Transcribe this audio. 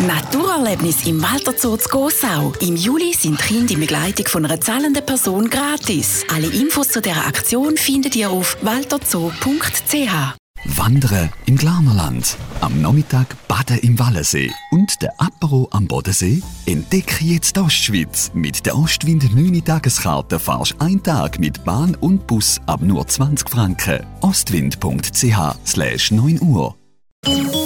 Naturerlebnis im Walter Zoo zu Gossau. Im Juli sind Kinder in Begleitung von einer zahlenden Person gratis. Alle Infos zu dieser Aktion findet ihr auf walterzoo.ch. Wandern im Glarnerland, am Nachmittag baden im Wallensee und der Apero am Bodensee? Entdecke jetzt die Ostschweiz. Mit der Ostwind 9 Tageskarte fahrst du einen Tag mit Bahn und Bus ab nur 20 Franken. Ostwind.ch/9 Uhr.